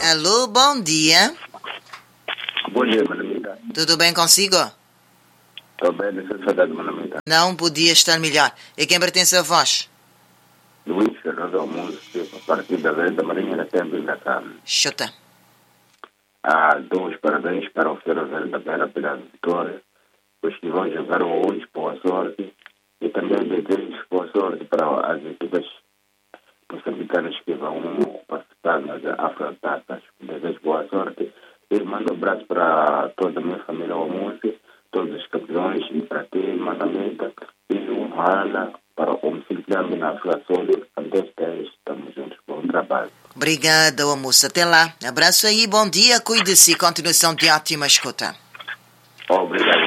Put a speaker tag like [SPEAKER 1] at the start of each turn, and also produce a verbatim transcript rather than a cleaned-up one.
[SPEAKER 1] Alô, bom dia.
[SPEAKER 2] Bom dia, Manamita.
[SPEAKER 1] Tudo bem consigo?
[SPEAKER 2] Estou bem, deixa saudade, Manamita.
[SPEAKER 1] Não podia estar melhor. E quem pertence a vós?
[SPEAKER 2] Luís Fernando Almoço, a partir da vez da Marinha da Tempo da Carne.
[SPEAKER 1] Chuta.
[SPEAKER 2] Há dois parabéns para o Feira Verde da Beira pela vitória, os que vão jogar hoje, boa sorte, e também desejo boa sorte para as equipas moçambicanas que vão participar nas Afrotaças. Desejo boa sorte e mando um abraço para toda a minha família Almoço, todos os campeões, e para ti, Manamita, e um Ana, para o Mcilhame na Flaçolho, até dez, estamos juntos, bom trabalho.
[SPEAKER 1] Obrigada, almoço. Até lá. Abraço aí, bom dia, cuide-se e continuação de ótima escuta.
[SPEAKER 2] Obrigado.